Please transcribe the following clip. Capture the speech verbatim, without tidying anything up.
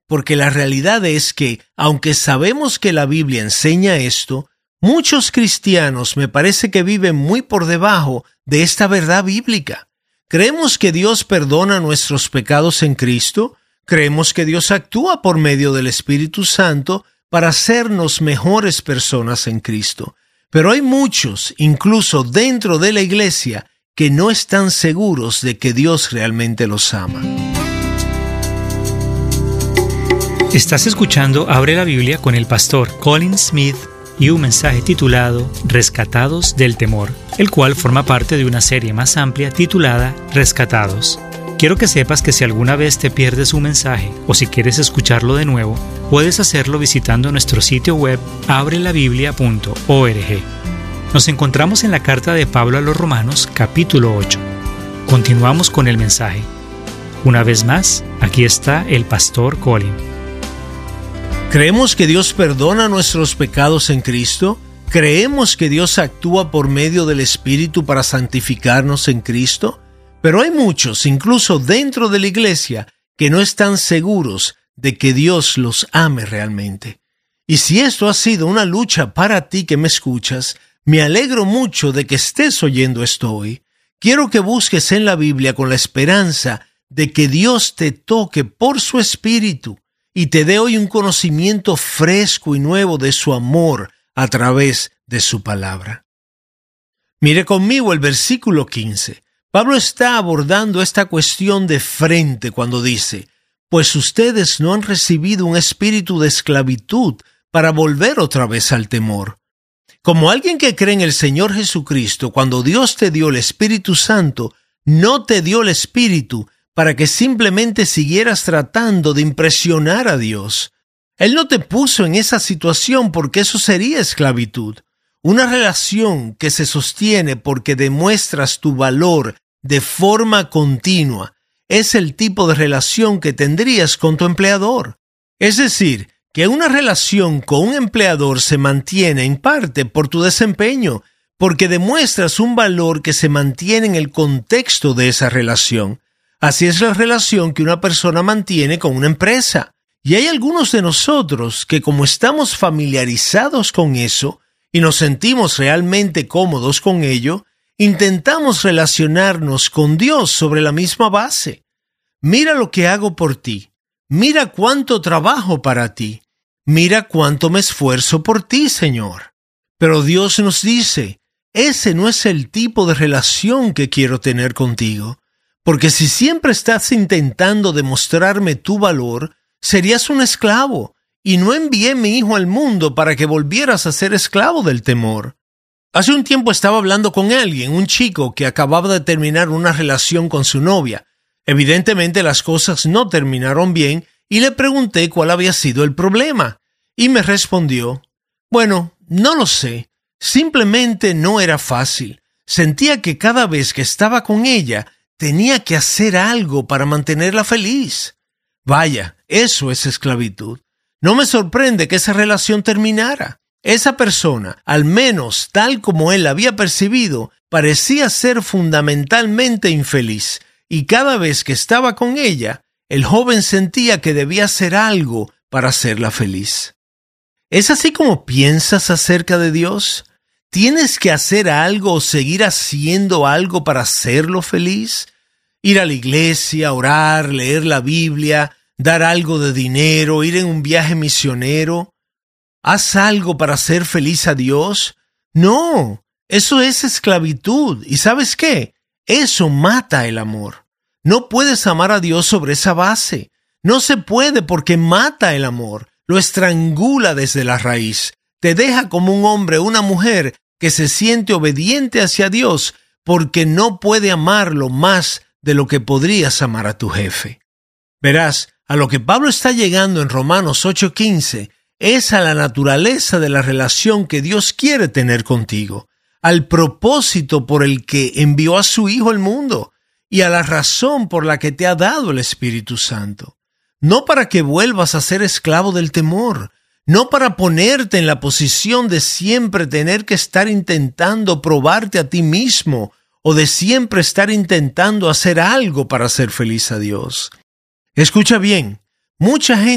porque la realidad es que, aunque sabemos que la Biblia enseña esto, muchos cristianos me parece que viven muy por debajo de esta verdad bíblica. Creemos que Dios perdona nuestros pecados en Cristo, creemos que Dios actúa por medio del Espíritu Santo para hacernos mejores personas en Cristo. Pero hay muchos, incluso dentro de la iglesia, que no están seguros de que Dios realmente los ama. Estás escuchando Abre la Biblia con el pastor Colin Smith y un mensaje titulado Rescatados del Temor, el cual forma parte de una serie más amplia titulada Rescatados. Quiero que sepas que si alguna vez te pierdes un mensaje o si quieres escucharlo de nuevo, puedes hacerlo visitando nuestro sitio web abre la biblia punto org. Nos encontramos en la carta de Pablo a los Romanos, capítulo ocho. Continuamos con el mensaje. Una vez más, aquí está el pastor Colin. ¿Creemos que Dios perdona nuestros pecados en Cristo? ¿Creemos que Dios actúa por medio del Espíritu para santificarnos en Cristo? Pero hay muchos, incluso dentro de la iglesia, que no están seguros de que Dios los ame realmente. Y si esto ha sido una lucha para ti que me escuchas, me alegro mucho de que estés oyendo esto hoy. Quiero que busques en la Biblia con la esperanza de que Dios te toque por su Espíritu y te dé hoy un conocimiento fresco y nuevo de su amor a través de su palabra. Mire conmigo el versículo quince. Pablo está abordando esta cuestión de frente cuando dice, pues ustedes no han recibido un espíritu de esclavitud para volver otra vez al temor. Como alguien que cree en el Señor Jesucristo, cuando Dios te dio el Espíritu Santo, no te dio el Espíritu para que simplemente siguieras tratando de impresionar a Dios. Él no te puso en esa situación porque eso sería esclavitud. Una relación que se sostiene porque demuestras tu valor de forma continua es el tipo de relación que tendrías con tu empleador. Es decir, que una relación con un empleador se mantiene en parte por tu desempeño, porque demuestras un valor que se mantiene en el contexto de esa relación. Así es la relación que una persona mantiene con una empresa. Y hay algunos de nosotros que, como estamos familiarizados con eso y nos sentimos realmente cómodos con ello, intentamos relacionarnos con Dios sobre la misma base. Mira lo que hago por ti. Mira cuánto trabajo para ti. Mira cuánto me esfuerzo por ti, Señor. Pero Dios nos dice, ese no es el tipo de relación que quiero tener contigo. Porque si siempre estás intentando demostrarme tu valor, serías un esclavo, y no envié mi hijo al mundo para que volvieras a ser esclavo del temor. Hace un tiempo estaba hablando con alguien, un chico que acababa de terminar una relación con su novia. Evidentemente las cosas no terminaron bien, y le pregunté cuál había sido el problema. Y me respondió, bueno, no lo sé, simplemente no era fácil. Sentía que cada vez que estaba con ella, tenía que hacer algo para mantenerla feliz. Vaya, eso es esclavitud. No me sorprende que esa relación terminara. Esa persona, al menos tal como él la había percibido, parecía ser fundamentalmente infeliz, y cada vez que estaba con ella, el joven sentía que debía hacer algo para hacerla feliz. ¿Es así como piensas acerca de Dios? ¿Tienes que hacer algo o seguir haciendo algo para hacerlo feliz? Ir a la iglesia, orar, leer la Biblia, dar algo de dinero, ir en un viaje misionero. ¿Haz algo para hacer feliz a Dios? No, eso es esclavitud. ¿Y sabes qué? Eso mata el amor. No puedes amar a Dios sobre esa base. No se puede porque mata el amor. Lo estrangula desde la raíz. Te deja como un hombre o una mujer que se siente obediente hacia Dios porque no puede amarlo más de lo que podrías amar a tu jefe. Verás, a lo que Pablo está llegando en Romanos ocho quince es a la naturaleza de la relación que Dios quiere tener contigo, al propósito por el que envió a su Hijo al mundo y a la razón por la que te ha dado el Espíritu Santo. No para que vuelvas a ser esclavo del temor, no para ponerte en la posición de siempre tener que estar intentando probarte a ti mismo o de siempre estar intentando hacer algo para hacer feliz a Dios. Escucha bien, mucha gente